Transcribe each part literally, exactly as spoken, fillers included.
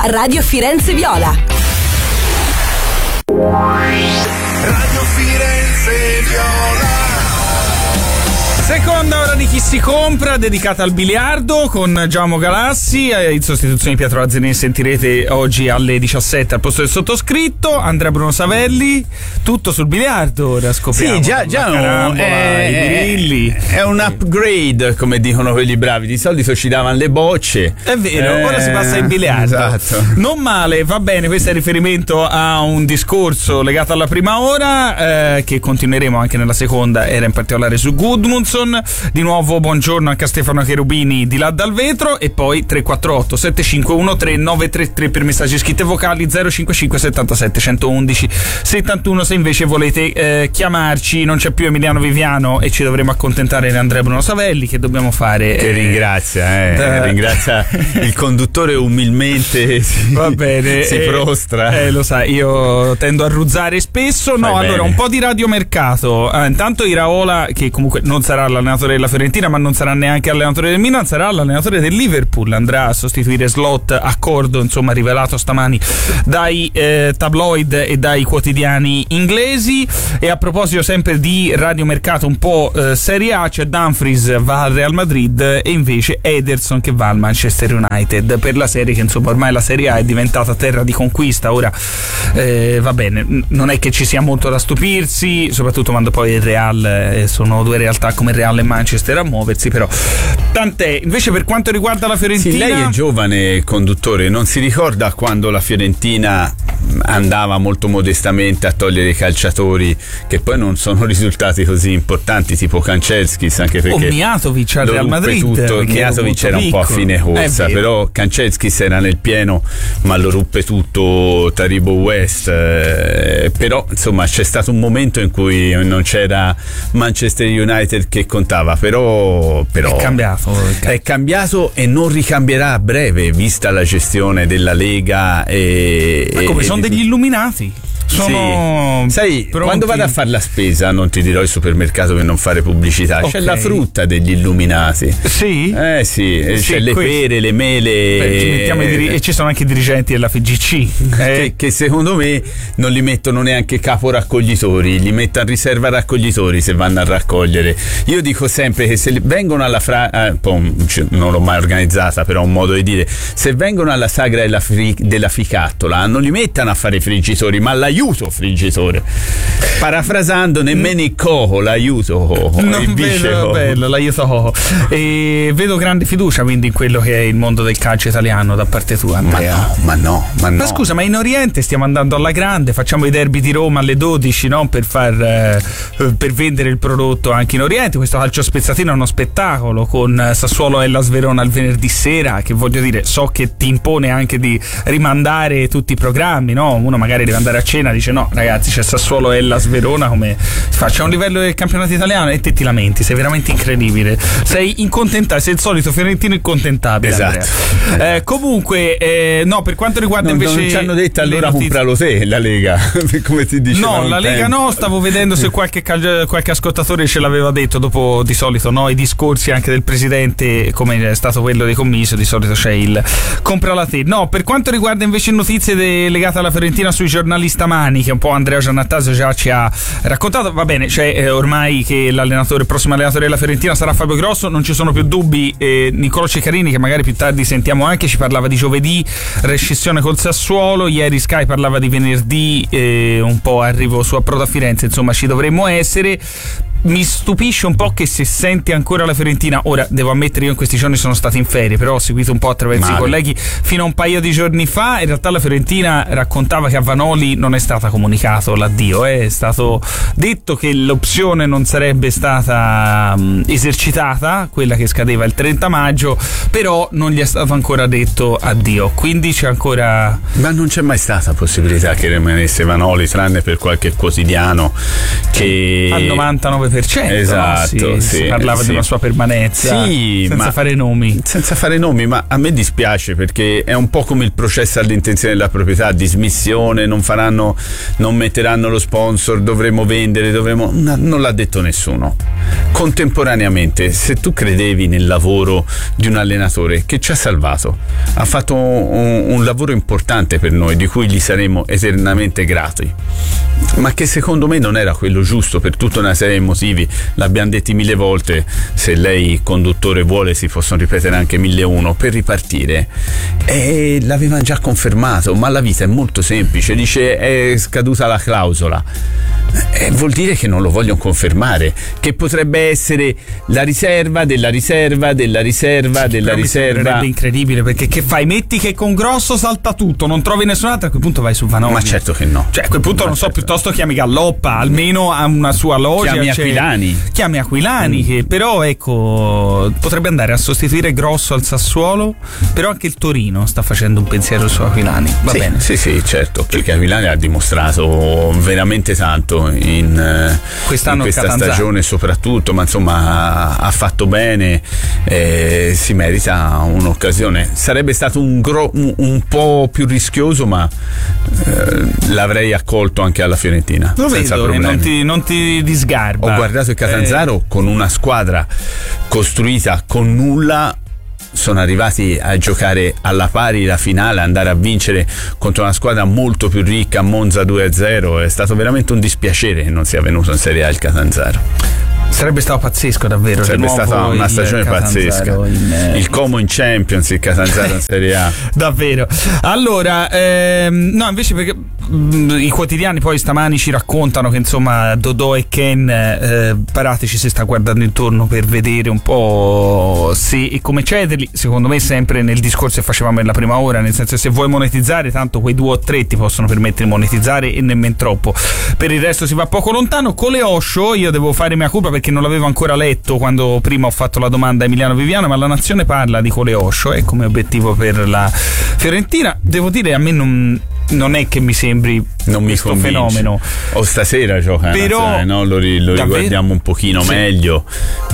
Radio Firenze Viola. Radio Firenze Viola. Seconda ora di Chi si compra, dedicata al biliardo con Giacomo Galassi, in sostituzione di Pietro Lazzarini. Sentirete oggi alle diciassette al posto del sottoscritto Andrea Bruno Savelli. Tutto sul biliardo ora scopriamo. Sì, già, già carambola, è, i birilli. è un upgrade, come dicono quelli bravi. Di solito ci davano le bocce. È vero, eh, ora si passa ai biliardo. Esatto. Non male, va bene. Questo è riferimento a un discorso legato alla prima ora, eh, che continueremo anche nella seconda, era in particolare su Gudmundsson. Di nuovo buongiorno anche a Stefano Cherubini di là dal vetro, e poi tre quattro otto sette cinque uno tre nove tre tre per messaggi scritti e vocali, zero cinque cinque settantasette centoudici settantuno se invece volete eh, chiamarci. Non c'è più Emiliano Viviano e ci dovremo accontentare di Andrea Bruno Savelli, che dobbiamo fare. Che eh, ringrazia, eh, da... ringrazia il conduttore, umilmente si, va bene, si eh, prostra. Eh, lo sai, io tendo a ruzzare spesso. No, Fai allora bene. un po' di radiomercato. Ah, intanto Iraola, che comunque non sarà l'allenatore della Fiorentina, ma non sarà neanche allenatore del Milan, sarà l'allenatore del Liverpool. Andrà a sostituire Slot, accordo insomma rivelato stamani dai eh, tabloid e dai quotidiani inglesi. E a proposito sempre di radiomercato un po' eh, Serie A, c'è Dumfries va al Real Madrid e invece Ederson che va al Manchester United, per la serie che insomma ormai la Serie A è diventata terra di conquista. Ora eh, va bene, non è che ci sia molto da stupirsi, soprattutto quando poi il Real eh, sono due realtà come Real e Manchester a muoversi, però tant'è. Invece per quanto riguarda la Fiorentina, sì, lei è giovane conduttore, non si ricorda quando la Fiorentina andava molto modestamente a togliere i calciatori che poi non sono risultati così importanti, tipo Kanchelskis, anche perché o Mijatovic al Real Madrid, tutto. Mijatovic era un po' a fine corsa, però Kanchelskis era nel pieno ma lo ruppe tutto Taribo West, eh, però insomma c'è stato un momento in cui non c'era Manchester United che contava, però, però è cambiato è cambiato e non ricambierà a breve, vista la gestione della Lega e, ma come e, sono degli illuminati. Sono sì. Sai, pronti. Quando vado a fare la spesa, non ti dirò il supermercato per non fare pubblicità, okay. C'è la frutta degli illuminati. Sì? Eh sì, sì c'è le questo. pere, le mele. Beh, ci mettiamo i diri- e ci sono anche i dirigenti della F G C eh. che, che secondo me non li mettono neanche capo raccoglitori, li mettono a riserva raccoglitori se vanno a raccogliere. Io dico sempre che se vengono alla fra eh, non l'ho mai organizzata, però ho un modo di dire, se vengono alla sagra della, fri- della fricattola non li mettano a fare i friggitori, ma l'aiuto friggitore, parafrasando nemmeno il coco, l'aiuto non vedo, bello l'aiuto coco. E vedo grande fiducia quindi in quello che è il mondo del calcio italiano da parte tua, Andrea. Ma no, ma no, ma no. Ma scusa, ma in Oriente stiamo andando alla grande, facciamo i derby di Roma alle dodici, no? Per far eh, per vendere il prodotto anche in Oriente. Questo calcio spezzatino è uno spettacolo con Sassuolo e la Verona il venerdì sera, che voglio dire, so che ti impone anche di rimandare tutti i programmi, no? Uno magari deve andare a cena, dice no ragazzi c'è Sassuolo e la Verona, come faccia un livello del campionato italiano e te ti lamenti, sei veramente incredibile, sei incontentabile, sei il solito fiorentino incontentabile, esatto. eh, comunque eh, no, per quanto riguarda non, invece non ci hanno detto allora notizie... compralo te la Lega come ti diceva no la Lega tempo. No, stavo vedendo se qualche, qualche ascoltatore ce l'aveva detto, dopo di solito no i discorsi anche del presidente come è stato quello dei commisso, di solito c'è il comprala te. No, per quanto riguarda invece notizie de- legate alla Fiorentina sui giornali stamani, che un po' Andrea Giannattasio già ci ha raccontato, va bene, c'è eh, ormai che l'allenatore, il prossimo allenatore della Fiorentina sarà Fabio Grosso, non ci sono più dubbi. eh, Niccolò Ceccarini, che magari più tardi sentiamo anche, ci parlava di giovedì rescissione col Sassuolo, ieri Sky parlava di venerdì, eh, un po' arrivo su approdo a Firenze, insomma ci dovremmo essere. Mi stupisce un po' che se senti ancora la Fiorentina, ora devo ammettere io in questi giorni sono stato in ferie, però ho seguito un po' attraverso Male. i colleghi fino a un paio di giorni fa, in realtà la Fiorentina raccontava che a Vanoli non è stata comunicato l'addio, eh. È stato detto che l'opzione non sarebbe stata um, esercitata, quella che scadeva il trenta maggio, però non gli è stato ancora detto addio, quindi c'è ancora... Ma non c'è mai stata possibilità che rimanesse Vanoli, tranne per qualche quotidiano che... al novantanove per cento. Esatto, no? si, sì, si parlava sì. di una sua permanenza, sì, senza ma, fare nomi. Senza fare nomi, ma a me dispiace perché è un po' come il processo all'intenzione della proprietà, dismissione, non faranno, non metteranno lo sponsor, dovremo vendere, dovremo. No, non l'ha detto nessuno. Contemporaneamente, se tu credevi nel lavoro di un allenatore che ci ha salvato, ha fatto un, un lavoro importante per noi, di cui gli saremo eternamente grati, ma che secondo me non era quello giusto per tutta una serie di motivi, l'abbiamo detti mille volte, se lei conduttore vuole si possono ripetere anche mille uno, per ripartire, e l'avevano già confermato, ma la vita è molto semplice, dice è scaduta la clausola, e vuol dire che non lo vogliono confermare, che potrebbe essere la riserva della riserva della riserva sì, della però riserva. Mi sembrerebbe incredibile, perché che fai? Metti che con Grosso salta tutto, non trovi nessun altro, a quel punto vai su Vanoli. Ma certo che no. Cioè a quel punto ma non so, certo. piuttosto chiami Galloppa, almeno ha una sua logica. Chiami Aquilani. Chiami Aquilani, mm. che però ecco potrebbe andare a sostituire Grosso al Sassuolo, però anche il Torino sta facendo un pensiero su Aquilani. Va sì, bene. Sì, sì, certo, perché Aquilani ha dimostrato veramente tanto in, Quest'anno in questa Catanzaro. stagione soprattutto, ma insomma ha, ha fatto bene, eh, si merita un'occasione. Sarebbe stato un, gro, un, un po' più rischioso, ma eh, l'avrei accolto anche alla Fiorentina. Lo senza vedo, problemi. non ti, non ti disgarba. Ho guardato il Catanzaro eh. con una squadra costruita con nulla, sono arrivati a giocare alla pari la finale, andare a vincere contro una squadra molto più ricca, Monza due a zero. È stato veramente un dispiacere che non sia venuto in Serie A il Catanzaro. Sarebbe stato pazzesco davvero. Sarebbe stata una stagione pazzesca. In, il Como in Champions, il Catanzaro in Serie A. Davvero. Allora, ehm, no, invece perché mh, i quotidiani poi stamani ci raccontano che insomma Dodò e Ken, eh, Paratici si sta guardando intorno per vedere un po' se e come cederli. Secondo me sempre nel discorso che facevamo nella prima ora, nel senso, se vuoi monetizzare tanto quei due o tre ti possono permettere di monetizzare e nemmeno troppo. Per il resto si va poco lontano. Con le Osho io devo fare mia colpa perché non l'avevo ancora letto quando prima ho fatto la domanda a Emiliano Viviano, ma la Nazione parla di Cole Osho eh, come obiettivo per la Fiorentina. Devo dire, a me non, non è che mi sembri non mi questo convince. fenomeno. O stasera gioca, però no? lo, ri, lo riguardiamo un pochino sì. meglio,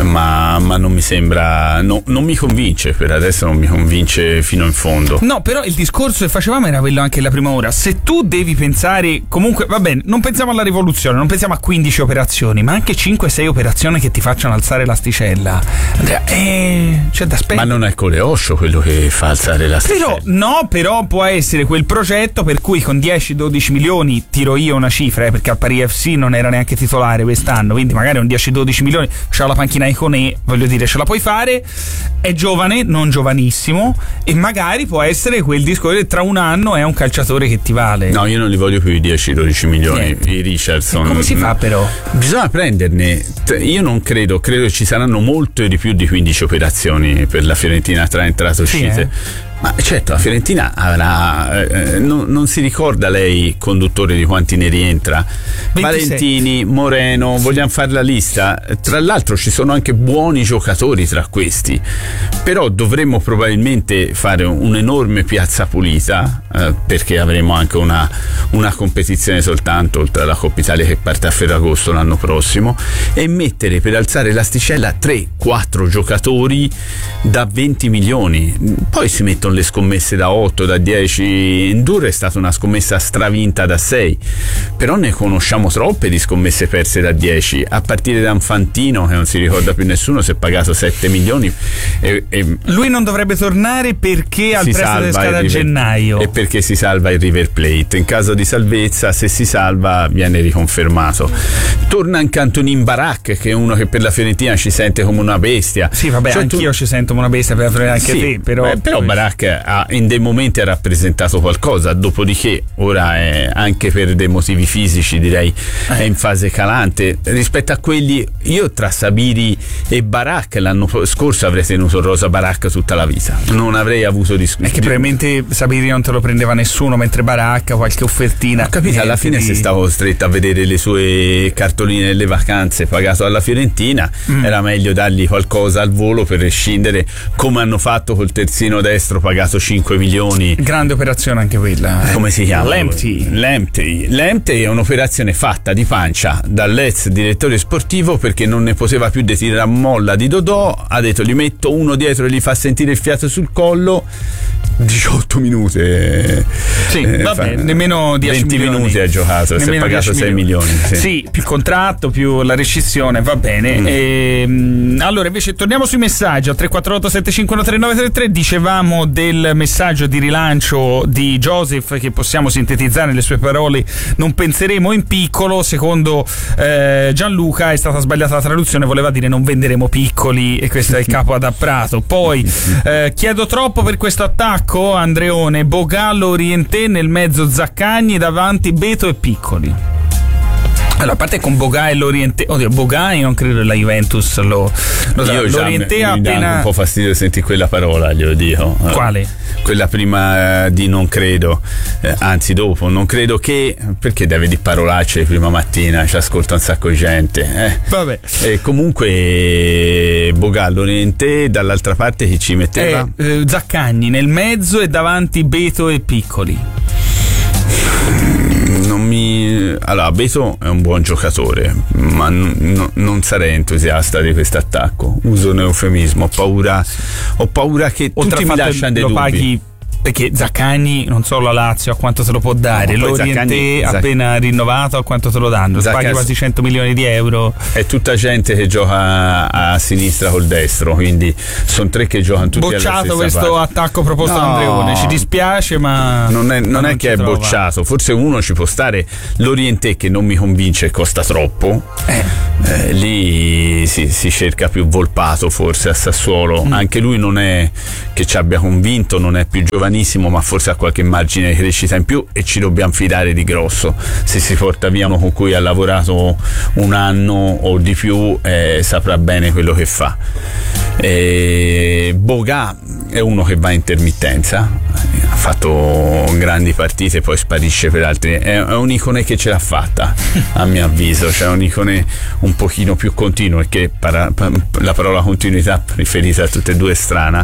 ma, ma non mi sembra, no, non mi convince, per adesso non mi convince fino in fondo. No, però il discorso che facevamo era quello anche la prima ora. Se tu devi pensare, comunque va bene, non pensiamo alla rivoluzione, non pensiamo a quindici operazioni, ma anche cinque sei operazioni che ti facciano alzare l'asticella, Andrea, eh, c'è da aspettare. Ma non è Cole Osho quello che fa alzare l'asticella. Però no, però può essere quel progetto per cui con dieci dodici milioni, tiro io una cifra, eh, perché al Pari F C non era neanche titolare quest'anno, quindi magari un dieci dodici milioni, c'ha la panchina Iconè, voglio dire, ce la puoi fare, è giovane, non giovanissimo, e magari può essere quel discorso che tra un anno è un calciatore che ti vale. No, io non li voglio più i dieci dodici milioni. Niente. I Richardson. E come si fa però? Bisogna prenderne, io non credo, credo che ci saranno molto di più di quindici operazioni per la Fiorentina tra entrate e uscite. Sì, eh? Ma certo, la Fiorentina avrà, eh, non, non si ricorda lei, conduttore, di quanti ne rientra? ventisette. Valentini, Moreno, vogliamo fare la lista? Tra l'altro ci sono anche buoni giocatori tra questi, però dovremmo probabilmente fare un'enorme piazza pulita, eh, perché avremo anche una, una competizione soltanto, oltre alla Coppa Italia che parte a Ferragosto l'anno prossimo, e mettere per alzare l'asticella tre quattro giocatori da venti milioni. Poi si mettono le scommesse da otto, da dieci. Enduro è stata una scommessa stravinta da sei, però ne conosciamo troppe di scommesse perse da dieci, a partire da Infantino, che non si ricorda più nessuno, si è pagato sette milioni e, e lui non dovrebbe tornare perché al prestito che scade a gennaio, e perché si salva il River Plate. In caso di salvezza, se si salva, viene riconfermato. Torna anche Antonin Barak, che è uno che per la Fiorentina ci sente come una bestia. Sì, vabbè, cioè, anch'io tu... ci sento come una bestia, per anche sì, te, però, beh, però Barak ha, in dei momenti ha rappresentato qualcosa, dopodiché ora è, anche per dei motivi fisici direi è in fase calante rispetto a quelli. Io tra Sabiri e Barak l'anno scorso avrei tenuto Rosa Barak tutta la vita, non avrei avuto discussione. È che probabilmente Sabiri non te lo prendeva nessuno, mentre Barak qualche offertina. Ho capito, alla fine di... se stavo costretto a vedere le sue cartoline delle vacanze pagato alla Fiorentina, mm. era meglio dargli qualcosa al volo per rescindere, come hanno fatto col terzino destro pagato cinque milioni. Grande operazione anche quella. Come si chiama? L'Empty. L'Empty. L'Empty è un'operazione fatta di pancia dall'ex direttore sportivo, perché non ne poteva più di tirare a molla di Dodò. Ha detto: gli metto uno dietro e gli fa sentire il fiato sul collo. diciotto minuti. Sì, eh, vabbè, fa, nemmeno dieci venti milioni. minuti ha giocato, si è pagato sei milioni. Sì. Sì, più contratto, più la rescissione, va bene. Mm. E, allora, invece, torniamo sui messaggi al tre quattro otto sette cinque uno tre nove tre tre. Dicevamo del messaggio di rilancio di Joseph, che possiamo sintetizzare nelle sue parole: non penseremo in piccolo. Secondo eh, Gianluca è stata sbagliata la traduzione, voleva dire non venderemo piccoli, e questo è il capo ad Apprato. Poi eh, chiedo troppo per questo attacco, Andreone. Bogallo, Orienté, nel mezzo Zaccagni, davanti Beto e Piccoli. Allora, a parte con Bogai e l'Orienté, oddio, Bogai non credo la Juventus lo, lo Io già l'Orienté mi, ha mi dà appena un po' fastidio sentire quella parola, glielo dico. Quale? Quella prima eh, di non credo, eh, anzi dopo, non credo che, perché deve di parolacce prima mattina, ci ascolta un sacco di gente. Eh. Vabbè. E comunque Bogallo, Orienté, dall'altra parte chi ci metteva? Eh, eh, Zaccagni nel mezzo e davanti Beto e Piccoli. Non mi... Allora, Beto è un buon giocatore, ma n- n- non sarei entusiasta di questo attacco. Uso un eufemismo. Ho paura, ho paura che Oltre tutti mi lasciano dei lo dubbi. Paghi, perché Zaccagni non solo a Lazio a quanto te lo può dare, No, l'Orienté Zaccagni, appena rinnovato a quanto te lo danno, Zaccagni paghi quasi cento milioni di euro. È tutta gente che gioca a sinistra col destro, quindi sono tre che giocano tutti alla Bocciato stessa questo parte. attacco proposto No. da Andreone, ci dispiace, ma non è, non non è ci che è trova. bocciato, forse uno ci può stare. L'Orienté, che non mi convince e costa troppo, Eh. eh, lì si, si cerca più Volpato forse a Sassuolo. Mm. Anche lui non è che ci abbia convinto, non è più giovanissimo, ma forse ha qualche margine di crescita in più, e ci dobbiamo fidare di Grosso. Se si porta via uno con cui ha lavorato un anno o di più, eh, saprà bene quello che fa. E Boga è uno che va a intermittenza, ha fatto grandi partite, poi sparisce per altri. È, è un Icone che ce l'ha fatta, a mio avviso, cioè un Icone un pochino più continuo, perché para, pa, la parola continuità riferita a tutte e due è strana.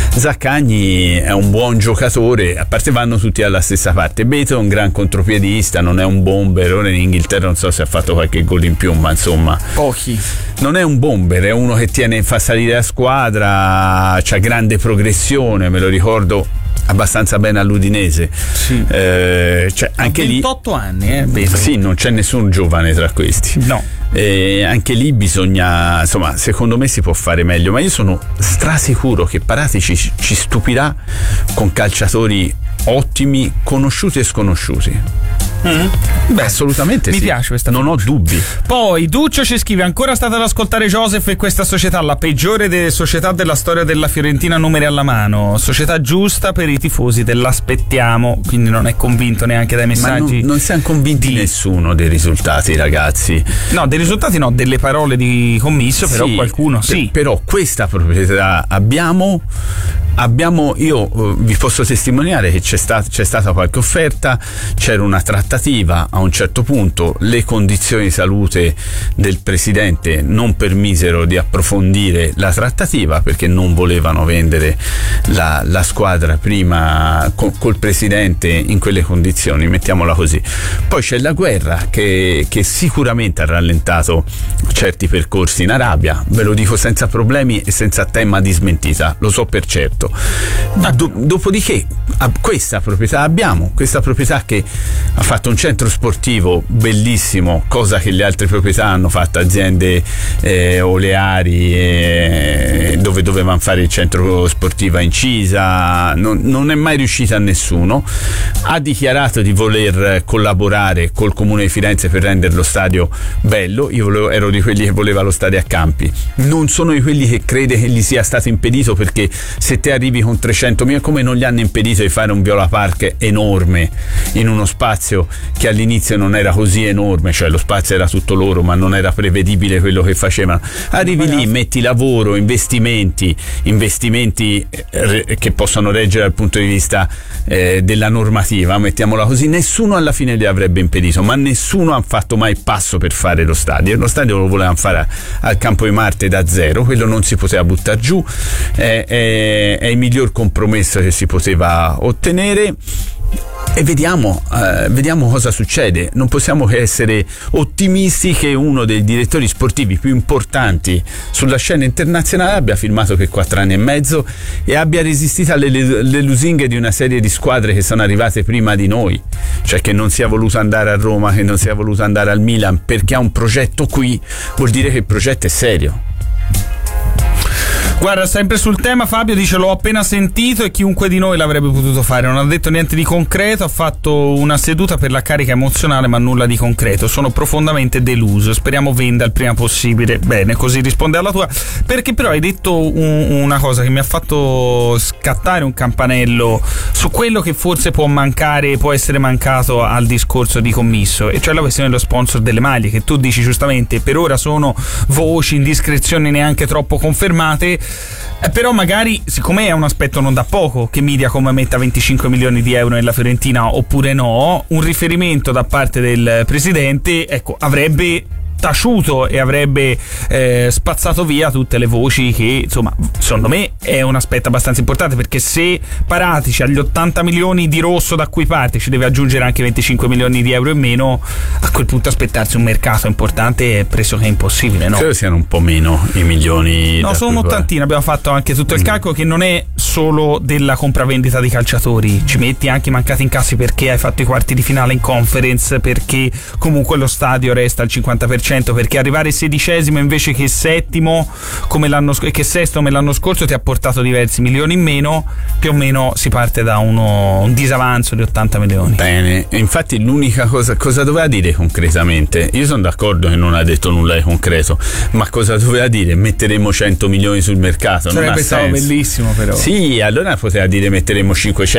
Zaccagni è un buon giocatore, a parte vanno tutti alla stessa parte. Beto è un gran contropiedista, non è un bomber. Ora in Inghilterra non so se ha fatto qualche gol in più, ma insomma Pochi. non è un bomber, è uno che tiene, fa salire la squadra, c'ha grande progressione, me lo ricordo abbastanza bene all'Udinese. Sì. Eh, cioè, anche lì ventotto anni, eh, Beto. sì, non c'è nessun giovane tra questi. No. E anche lì bisogna, insomma, secondo me si può fare meglio, ma io sono strasicuro che Parati ci, ci stupirà con calciatori ottimi, conosciuti e sconosciuti. Mm. Beh, assolutamente mi sì. piace questa non fiducia. ho dubbi. Poi Duccio ci scrive: ancora state ad ascoltare Joseph e questa società, la peggiore delle società della storia della Fiorentina, numeri alla mano, società giusta per i tifosi dell'aspettiamo. Quindi non è convinto neanche dai messaggi. Ma non, non siamo convinti di... nessuno dei risultati, ragazzi. No, dei risultati no, delle parole di Commisso, però Sì, qualcuno sì. Per, però questa proprietà abbiamo abbiamo io uh, vi posso testimoniare che c'è, sta, c'è stata qualche offerta, c'era una trattativa, a un certo punto le condizioni di salute del presidente non permisero di approfondire la trattativa, perché non volevano vendere la, la squadra prima co, col presidente in quelle condizioni, mettiamola così. Poi c'è la guerra che, che sicuramente ha rallentato certi percorsi in Arabia, ve lo dico senza problemi e senza tema di smentita, lo so per certo. Do, dopodiché a, questa proprietà abbiamo, questa proprietà che ha fatto un centro sportivo bellissimo, cosa che le altre proprietà hanno fatto, aziende eh, oleari eh, dove dovevano fare il centro sportivo a Incisa, non, non è mai riuscita a nessuno. Ha dichiarato di voler collaborare col Comune di Firenze per rendere lo stadio bello. Io volevo, ero di quelli che voleva lo stadio a Campi, non sono di quelli che crede che gli sia stato impedito, perché se te arrivi con trecentomila, come non gli hanno impedito di fare un Viola Park enorme in uno spazio che all'inizio non era così enorme, cioè lo spazio era tutto loro ma non era prevedibile quello che facevano. Arrivi lì, metti lavoro, investimenti investimenti eh, che possono reggere dal punto di vista eh, della normativa, mettiamola così. Nessuno alla fine li avrebbe impedito, ma nessuno ha fatto mai passo per fare lo stadio. Lo stadio lo volevano fare al Campo di Marte da zero, quello non si poteva buttare giù. eh, eh, è il miglior compromesso che si poteva ottenere. E vediamo, eh, vediamo cosa succede. Non possiamo che essere ottimisti che uno dei direttori sportivi più importanti sulla scena internazionale abbia firmato per quattro anni e mezzo e abbia resistito alle, alle lusinghe di una serie di squadre che sono arrivate prima di noi, cioè che non sia voluto andare a Roma, che non sia voluto andare al Milan perché ha un progetto qui, vuol dire che il progetto è serio. Guarda, sempre sul tema, Fabio dice: l'ho appena sentito e chiunque di noi l'avrebbe potuto fare. Non ha detto niente di concreto, ha fatto una seduta per la carica emozionale ma nulla di concreto. Sono profondamente deluso, speriamo venda il prima possibile. Bene, così risponde alla tua. Perché però hai detto un, una cosa che mi ha fatto scattare un campanello su quello che forse può mancare, può essere mancato al discorso di Commisso, e cioè la questione dello sponsor delle maglie, che tu dici giustamente per ora sono voci, indiscrezioni neanche troppo confermate. Eh, però magari, siccome è un aspetto non da poco che Mediacom metta venticinque milioni di euro nella Fiorentina oppure no, un riferimento da parte del presidente, ecco, avrebbe taciuto e avrebbe eh, spazzato via tutte le voci che, insomma, secondo me è un aspetto abbastanza importante, perché se Paratici agli ottanta milioni di rosso da cui parte ci deve aggiungere anche venticinque milioni di euro in meno, a quel punto aspettarsi un mercato importante è pressoché impossibile, no? Credo siano un po' meno i milioni. No, sono un'ottantina, abbiamo fatto anche tutto il calcolo, che non è solo della compravendita di calciatori, ci metti anche i mancati incassi perché hai fatto i quarti di finale in Conference, perché comunque lo stadio resta al cinquanta per cento, perché arrivare sedicesimo invece che settimo come l'anno scorso, e che sesto come l'anno scorso, ti ha portato diversi milioni in meno. Più o meno si parte da uno, un disavanzo di ottanta milioni. Bene, infatti l'unica cosa, cosa doveva dire concretamente? Io sono d'accordo che non ha detto nulla di concreto, ma cosa doveva dire? Metteremo cento milioni sul mercato? Sarebbe stato bellissimo, però. Sì, allora poteva dire metteremo cinquecento